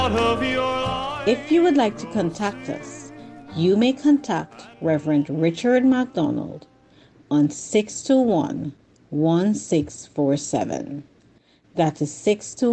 If you would like to contact us, you may contact Reverend Richard MacDonald on 621-1647. That is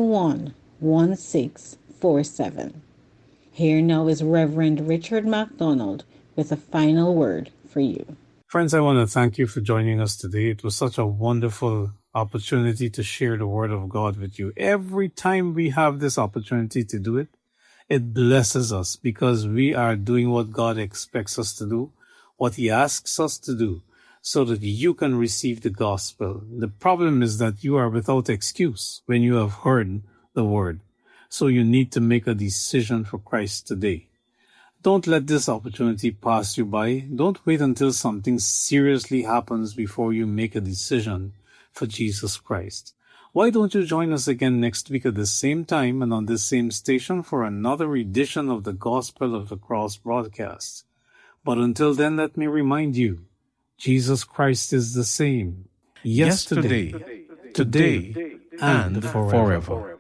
621-1647. Here now is Reverend Richard MacDonald with a final word for you. Friends, I want to thank you for joining us today. It was such a wonderful opportunity to share the Word of God with you. Every time we have this opportunity to do it, it blesses us because we are doing what God expects us to do, what He asks us to do, so that you can receive the gospel. The problem is that you are without excuse when you have heard the Word. So you need to make a decision for Christ today. Don't let this opportunity pass you by. Don't wait until something seriously happens before you make a decision for Jesus Christ. Why don't you join us again next week at the same time and on this same station for another edition of the Gospel of the Cross broadcast? But until then, let me remind you, Jesus Christ is the same yesterday, today, and forever.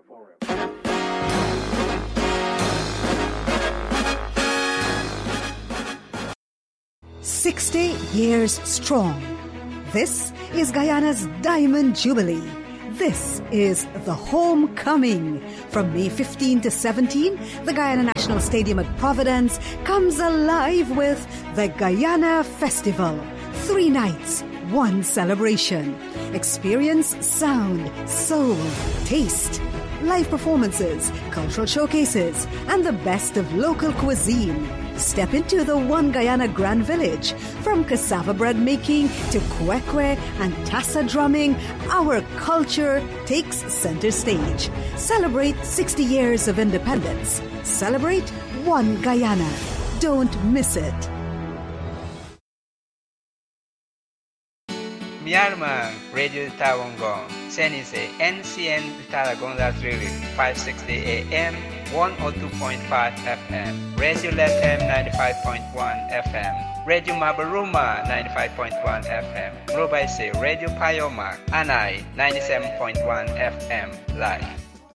60 years strong. This is Guyana's Diamond Jubilee. This is the homecoming. From May 15 to 17, the Guyana National Stadium at Providence comes alive with the Guyana Festival. 3 nights, 1 celebration. Experience sound, soul, taste, live performances, cultural showcases, and the best of local cuisine. Step into the One Guyana Grand Village. From cassava bread making to kwekwe and tassa drumming, our culture takes center stage. Celebrate 60 years of independence. Celebrate One Guyana. Don't miss it. Myanmar Radio Tawangong, Senise, NCN Talagonda Trill, 560 AM, 102.5 FM, Radio Lethem 95.1 FM, Radio Mabaruma 95.1 FM, Robaise, Radio Payoma, Anai 97.1 FM, live.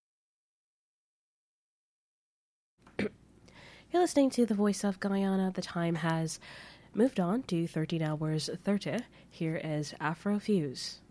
You're listening to The Voice of Guyana. The time has moved on to 13 hours 30. Here is Afro Fuse.